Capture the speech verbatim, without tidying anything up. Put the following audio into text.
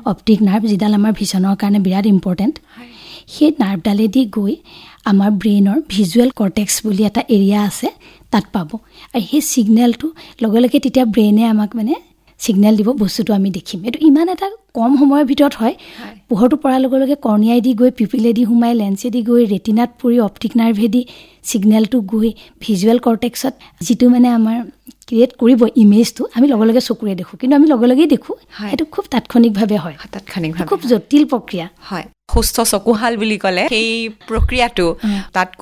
optic nerve যিডাল আমাৰ ভিজনৰ কাৰণে বিৰাট ইম্পৰ্টেণ্ট সেই নাৰ্ভডালেদি গৈ আমাৰ ব্ৰেইনৰ ভিজুৱেল কৰ্টেক্স বুলি এটা এৰিয়া আছে তাত পাব আৰু সেই ছিগনেলটো লগে লগে তেতিয়া ব্ৰেইনে আমাক মানে ছিগনেল দিব বস্তুটো আমি দেখিম এইটো ইমান এটা কম সময়ৰ ভিতৰত হয় পোহৰটো পৰাৰ লগে লগে কৰ্নিয়াইদি গৈ পিপিলেদি সোমাই লেন্সেদি গৈ ৰেটিনাত পৰি অপটিক নাৰ্ভেদি ছিগনেলটো গৈ ভিজুৱেল কৰ্টেক্সত যিটো মানে আমাৰ ক্ৰিয়েট কৰিব ইমেজটো আমি লগে লগে চকুৰে দেখোঁ কিন্তু আমি লগে লগেই দেখোঁ সেইটো খুব তাৎক্ষণিকভাৱে হয় তাৎক্ষণিকভাৱে খুব জটিল প্ৰক্ৰিয়া হয় সুস্থ চকুহাল বুলি ক'লে সেই প্ৰক্ৰিয়াটো তাত